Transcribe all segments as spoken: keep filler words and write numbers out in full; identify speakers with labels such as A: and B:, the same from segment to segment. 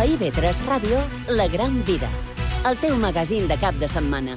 A: A I V tres Ràdio, La Gran Vida, el teu magazín de cap de setmana.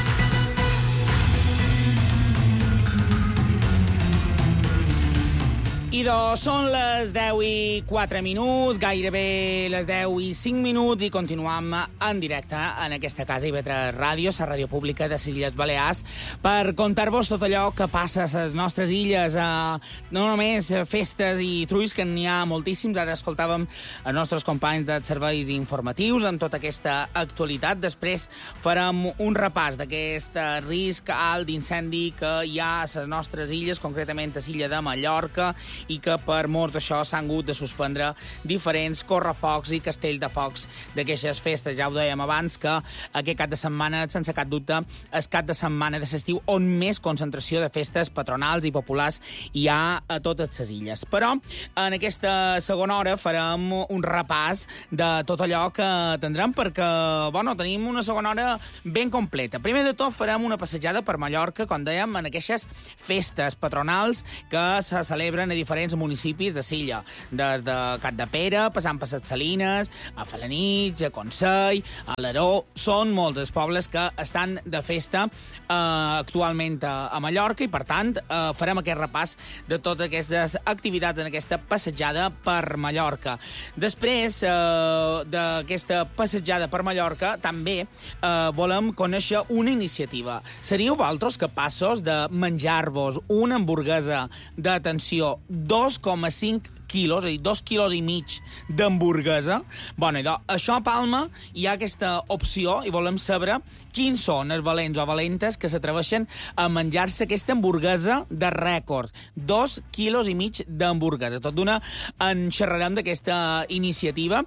B: I doncs són les deu i quatre minuts, gairebé les deu i cinc minuts, i continuam en directe en aquesta casa I V tres Ràdio, la ràdio pública de les Illes Balears, per contar-vos tot allò que passa a les nostres illes, eh, no només festes i trulls, que n'hi ha moltíssims. Ara escoltàvem els nostres companys dels serveis informatius amb tota aquesta actualitat. Després farem un repàs d'aquest risc alt d'incendi que hi ha a les nostres illes, concretament a l'illa de Mallorca, i que per mort d'això s'han hagut de suspendre diferents correfocs i castell de focs d'aquestes festes. Ja ho dèiem abans, que aquest cap de setmana, sense cap dubte, és cap de setmana de l'estiu on més concentració de festes patronals i populars hi ha a totes les illes. Però en aquesta segona hora farem un repàs de tot allò que tindrem, perquè bueno, tenim una segona hora ben completa. Primer de tot farem una passejada per Mallorca, com dèiem, en aquestes festes patronals que se celebren a diferents municipis de l'illa, des de Capdepera, passant per les Salines, a Felanitx, a Consell, a Alaró. Són molts els pobles que estan de festa eh, actualment a, a Mallorca, i per tant eh, farem aquest repàs de totes aquestes activitats en aquesta passejada per Mallorca. Després eh, d'aquesta passejada per Mallorca també eh, volem conèixer una iniciativa. Seríeu vosaltres capaços de menjar-vos una hamburguesa d'atenció dos coma cinc quilos, és a dir, dos quilos i mig d'hamburguesa? Bueno, i doncs, això a Palma hi ha aquesta opció i volem saber quins són els valents o valentes que s'atreveixen a menjar-se aquesta hamburguesa de rècord. Dos quilos i mig d'hamburguesa. Tot d'una en xerrarem d'aquesta iniciativa,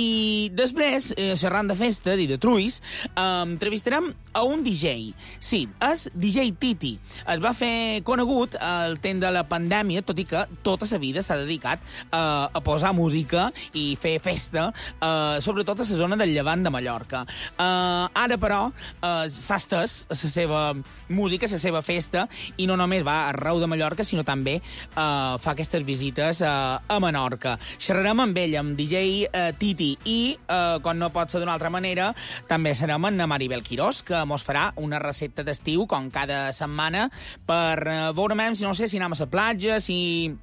B: i després, eh, xerrant de festes i de trulls, eh, entrevistarem a un D J. Sí, és D J Titi. Es va fer conegut al temps de la pandèmia, tot i que tota la vida s'ha dedicat Uh, a posar música i fer festa, uh, sobretot a la zona del llevant de Mallorca. Uh, ara, però, uh, s'ha estès la seva música, la seva festa, i no només va arreu de Mallorca, sinó també uh, fa aquestes visites uh, a Menorca. Xerrarem amb ell, amb D J uh, Titi, i, uh, quan no pot ser d'una altra manera, també serem amb Maribel Quirós, que mos farà una recepta d'estiu, com cada setmana, per uh, veure més, si no sé, si anem a la platja, si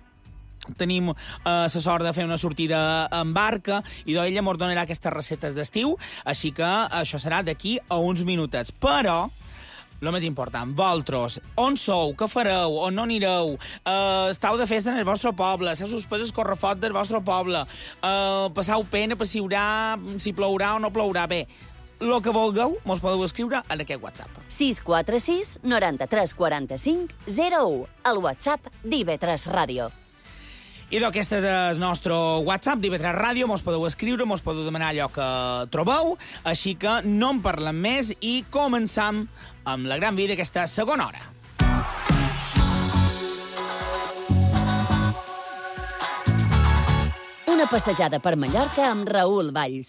B: tenim eh, la sort de fer una sortida en barca, i doncs ella ens donarà aquestes receptes d'estiu, així que això serà d'aquí a uns minutets. Però el més important, vosaltres, on sou, què fareu, on no anireu, uh, estàu de festa en el vostre poble, s'ha suspès el correfoc del vostre poble, uh, passau pena per si, haurà, si plourà o no plourà. Bé, el que vulgueu, mos podeu escriure en aquest WhatsApp.
A: sis quatre sis, noranta-tres quaranta-cinc, zero u, el WhatsApp d'I V tres Ràdio.
B: I doncs aquest és el nostre WhatsApp d'I V tres Ràdio. Mos podeu escriure, mos podeu demanar allò que trobeu, així que no en parlem més i començam amb La Gran Vida aquesta segona hora.
A: Una passejada per Mallorca amb Raül Valls.